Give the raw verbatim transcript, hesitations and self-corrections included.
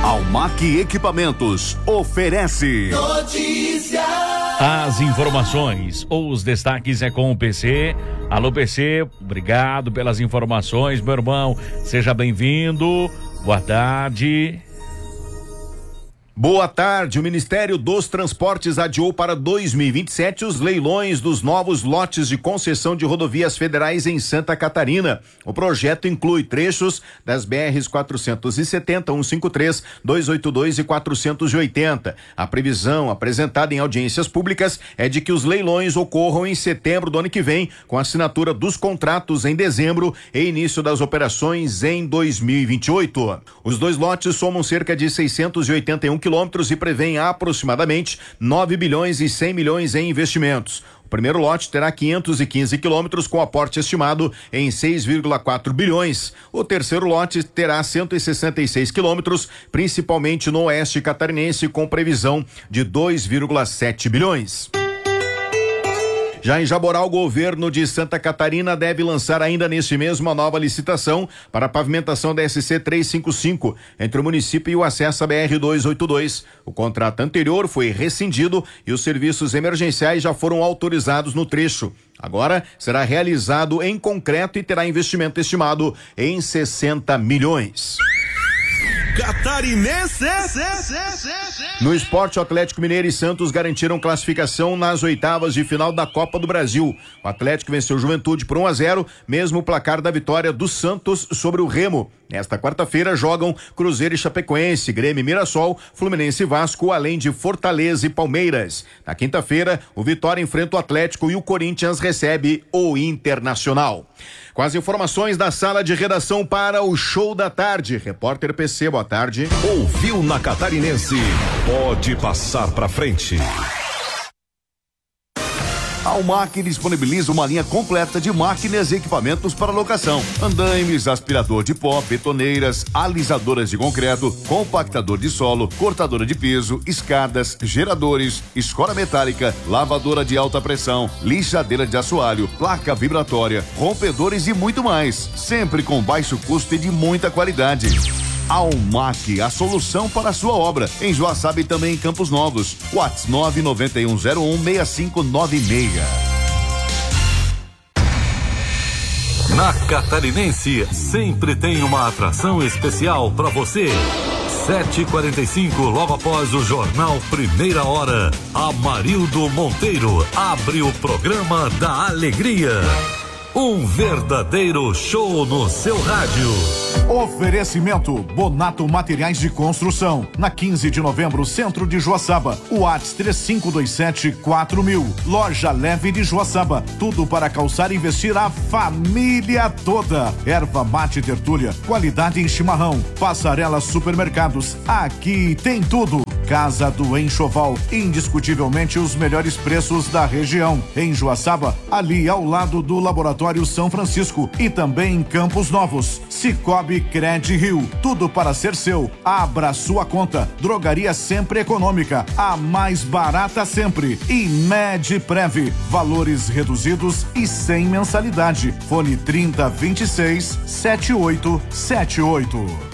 Almac Equipamentos oferece notícia. As informações, os destaques é com o P C. Alô, P C, obrigado pelas informações, meu irmão. Seja bem-vindo. Boa tarde. Boa tarde. O Ministério dos Transportes adiou para dois mil e vinte e sete os leilões dos novos lotes de concessão de rodovias federais em Santa Catarina. O projeto inclui trechos das B Rs quatrocentos e setenta, cento e cinquenta e três, duzentos e oitenta e dois e quatrocentos e oitenta. A previsão apresentada em audiências públicas é de que os leilões ocorram em setembro do ano que vem, com assinatura dos contratos em dezembro e início das operações em dois mil e vinte e oito. Os dois lotes somam cerca de seiscentos e oitenta e um quilômetros e prevêem aproximadamente nove bilhões e cem milhões em investimentos. O primeiro lote terá quinhentos e quinze quilômetros com aporte estimado em seis vírgula quatro bilhões. O terceiro lote terá cento e sessenta e seis quilômetros, principalmente no oeste catarinense, com previsão de dois vírgula sete bilhões. Já em Jaborá, o governo de Santa Catarina deve lançar ainda neste mês uma nova licitação para a pavimentação da S C trezentos e cinquenta e cinco entre o município e o acesso à B R duzentos e oitenta e dois. O contrato anterior foi rescindido e os serviços emergenciais já foram autorizados no trecho. Agora será realizado em concreto e terá investimento estimado em sessenta milhões. Catarinense. No esporte, o Atlético Mineiro e Santos garantiram classificação nas oitavas de final da Copa do Brasil. O Atlético venceu o Juventude por um a zero, mesmo o placar da vitória do Santos sobre o Remo. Nesta quarta-feira jogam Cruzeiro e Chapecoense, Grêmio e Mirassol, Fluminense e Vasco, além de Fortaleza e Palmeiras. Na quinta-feira, o Vitória enfrenta o Atlético e o Corinthians recebe o Internacional. Com as informações da sala de redação para o Show da Tarde, repórter P C, boa tarde. Ouviu na Catarinense? Pode passar pra frente. A Almac disponibiliza uma linha completa de máquinas e equipamentos para locação: andaimes, aspirador de pó, betoneiras, alisadoras de concreto, compactador de solo, cortadora de piso, escadas, geradores, escora metálica, lavadora de alta pressão, lixadeira de assoalho, placa vibratória, rompedores e muito mais, sempre com baixo custo e de muita qualidade. Almac, a solução para a sua obra, em Joaçaba e também em Campos Novos. WhatsApp nove nove um zero um seis cinco nove seis. Na Catarinense, sempre tem uma atração especial para você. sete e quarenta e cinco, logo após o jornal Primeira Hora, Amarildo Monteiro abre o programa da alegria. Um verdadeiro show no seu rádio. Oferecimento Bonato Materiais de Construção. Na quinze de novembro, centro de Joaçaba. WhatsApp três cinco dois sete quatro mil. Loja Leve de Joaçaba. Tudo para calçar e investir a família toda. Erva mate tertúlia. Qualidade em chimarrão. Passarela Supermercados. Aqui tem tudo. Casa do Enxoval, indiscutivelmente os melhores preços da região. Em Joaçaba, ali ao lado do Laboratório São Francisco e também em Campos Novos. Cicobi Cred Rio, tudo para ser seu. Abra sua conta. Drogaria Sempre Econômica, a mais barata sempre. E Medprev, valores reduzidos e sem mensalidade. Fone trinta, vinte e seis, setenta e oito setenta e oito.